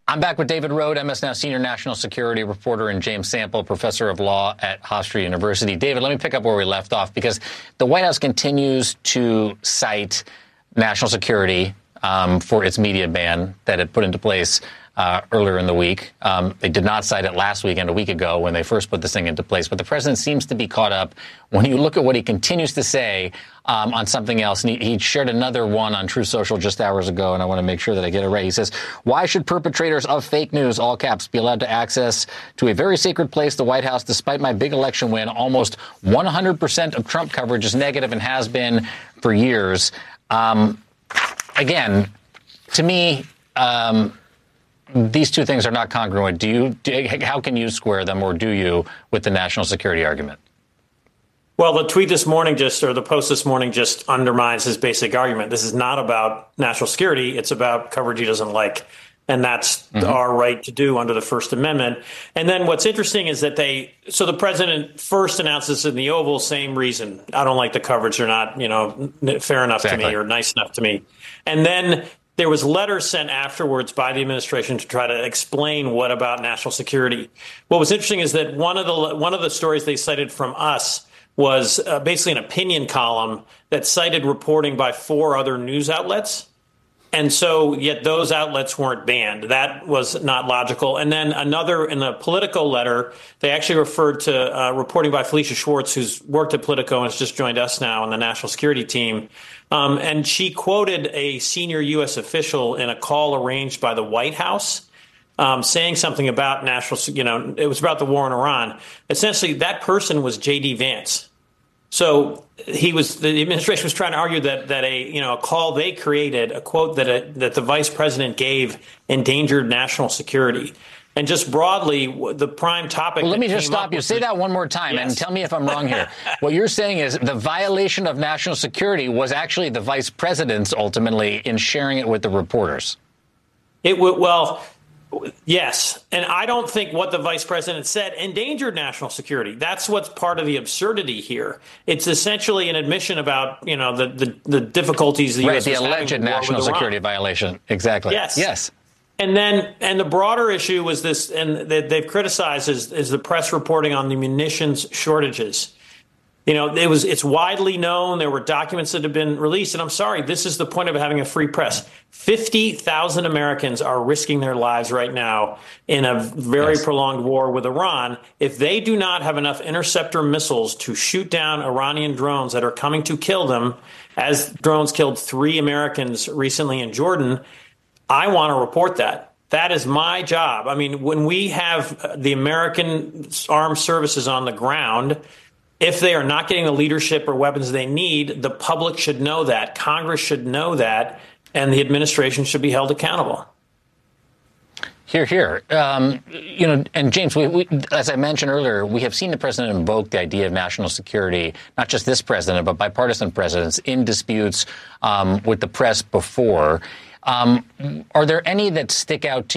I'm back with David Rohde, MS Now senior national security reporter, and James Sample, professor of law at Hofstra University. David, let me pick up where we left off, because the White House continues to cite national security for its media ban that it put into place earlier in the week. They did not cite it last week and a week ago when they first put this thing into place. But the president seems to be caught up when you look at what he continues to say on something else. And he shared another one on Truth Social just hours ago, and I want to make sure that I get it right. He says, why should perpetrators of fake news, all caps, be allowed to access to a very sacred place, the White House? Despite my big election win, almost 100% of Trump coverage is negative and has been for years. Again, to me, these two things are not congruent. How can you square them, or do you, with the national security argument? Well, the tweet this morning the post this morning just undermines his basic argument. This is not about national security. It's about coverage he doesn't like. And that's our right to do under the First Amendment. And then what's interesting is that the president first announced this in the Oval, same reason. I don't like the coverage. They're not, fair enough to me or nice enough to me. And then there was letters sent afterwards by the administration to try to explain what about national security. What was interesting is that one of the stories they cited from us was basically an opinion column that cited reporting by 4 other news outlets. And so yet those outlets weren't banned. That was not logical. And then another, in the Politico letter, they actually referred to reporting by Felicia Schwartz, who's worked at Politico and has just joined us now on the national security team. And she quoted a senior U.S. official in a call arranged by the White House, saying something about it was about the war in Iran. Essentially, that person was J.D. Vance. So the administration was trying to argue that a call they created, a quote that the vice president gave, endangered national security. And just broadly, the prime topic. Well, let me just stop you. Say that one more time and tell me if I'm wrong here. What you're saying is the violation of national security was actually the vice president's ultimately in sharing it with the reporters. Yes. And I don't think what the vice president said endangered national security. That's what's part of the absurdity here. It's essentially an admission about, the difficulties the U.S. the alleged national security violation. Exactly. Yes. And the broader issue was this, and they've criticized is the press reporting on the munitions shortages. It's widely known. There were documents that have been released. And I'm sorry, this is the point of having a free press. 50,000 Americans are risking their lives right now in a very prolonged war with Iran. If they do not have enough interceptor missiles to shoot down Iranian drones that are coming to kill them, as drones killed 3 Americans recently in Jordan, I want to report that. That is my job. I mean, when we have the American armed services on the ground, if they are not getting the leadership or weapons they need, the public should know that. Congress should know that, and the administration should be held accountable. Here. And James, we, as I mentioned earlier, we have seen the president invoke the idea of national security, not just this president, but bipartisan presidents in disputes with the press before. Are there any that stick out to